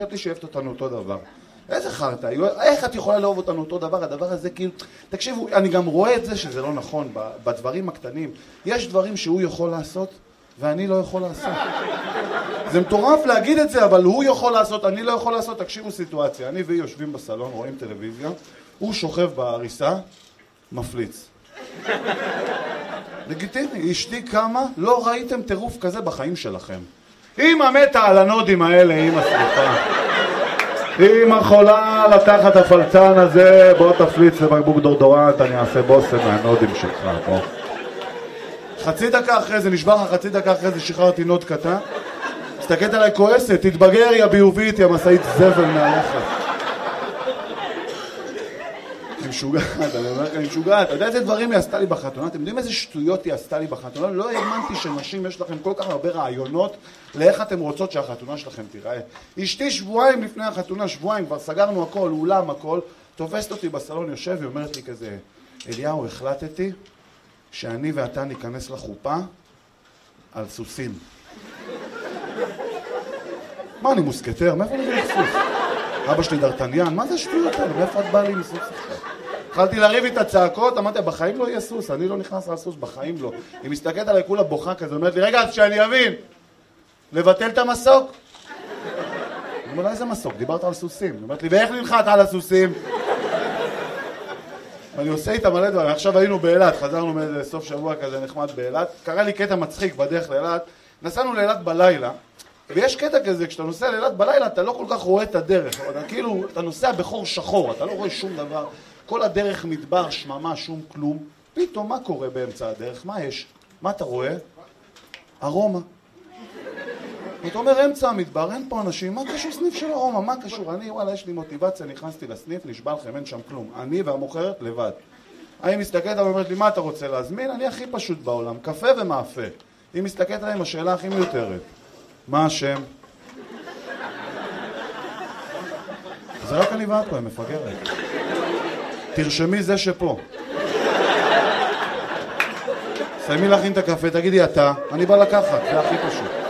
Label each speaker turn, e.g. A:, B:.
A: חשבתי שאוהבת אותנו אותו דבר. איזה חרטה, איך את יכולה לאהוב אותנו אותו דבר? הדבר הזה כאילו, תקשיבו, אני גם רואה את זה שזה לא נכון, בדברים הקטנים. יש דברים שהוא יכול לעשות, ואני לא יכול לעשות. זה מטורף להגיד את זה, אבל הוא יכול לעשות, אני לא יכול לעשות. תקשיבו סיטואציה, אני והיא יושבים בסלון, רואים טלוויזיה, הוא שוכב בעריסה, מפליץ. לגיטימי, אשתי קמה, לא ראיתם טירוף כזה בחיים שלכם. אמא מתה על הנודים האלה, אמא סליחה. אמא חולה לתחת הפלצן הזה, בוא תפליץ לבקבוק דורדורנט, אני אעשה בוסם מהנודים שלך, בוא. חצי דקה אחרי זה, נשבר לך חצי דקה אחרי זה, שחררתי נוד קטן. הסתכלת עליי כועסת, תתבגר יא ביובית, יא מסעית זבל מהלכת. אני משוגעת, אני אומר לך, אני משוגעת. אתה יודע איזה דברים היא עשתה לי בחתונה? אתם יודעים איזה שטויות היא עשתה לי בחתונה? לא האמנתי שנשים יש לכם כל כך הרבה רעיונות לאיך אתם רוצות שהחתונה שלכם תיראה. אשתי שבועיים לפני החתונה, שבועיים, כבר סגרנו הכל, אולם הכל, תופסת אותי בסלון, יושב, היא אומרת לי כזה, אליהו, החלטתי שאני ואתה ניכנס לחופה על סוסים. מה, אני מוסקטר? מאיפה אני מביא סוס? אבא שלי דרטניאן, מה זה שטויות האלה? מאיפה את באה לי מסוס עכשיו? התחלתי לריב איתה צעקות, אמרתי, בחיים לא יהיה סוס, אני לא נכנס על סוס, בחיים לא. היא מסתכלת עליי כולה בוכה כזה, אומרת לי, רגע, אז שאני אבין, לבטל את המסוק? אני אומר לה, איזה מסוק? דיברת על סוסים. היא אומרת לי, ואיך נלחת על הסוסים? אני עושה איתה מלא דברים, עכשיו היינו באילת, חזרנו מסוף שבוע כזה נחמד באילת, קרה לי קטע מצחיק בדרך לאילת, נסענו לאילת בלילה, ויש קטע כזה, כשאתה נוסע לאילת בלילה, אתה לא כל כך רואה את הדרך, אתה כאילו, אתה נוסע בחור שחור, אתה לא רואה שום דבר, כל הדרך מדבר, שממה, שום כלום, פתאום מה קורה באמצע הדרך? מה יש? מה אתה רואה? ארומה. אתה אומר, אמצע המדבר, אין פה אנשים, מה קשור סניף של ארומה? מה קשור? אני, וואלה, יש לי מוטיבציה, נכנסתי לסניף, נשבע לכם, אין שם כלום. אני והמוכרת לבד. אני מסתכלת, אני אומרת לי, מה אתה רוצה להזמין? אני הכי פשוט בעולם, קפה ומאפה. היא מסתכלת עליהם, השאלה הכי מיותרת. מה השם? זה רק אני ואת פה, הם מפגרת. תרשמי זה שפה. סיימי להכין את הקפה, תגידי אתה, אני בא לקחת, זה הכי פשוט.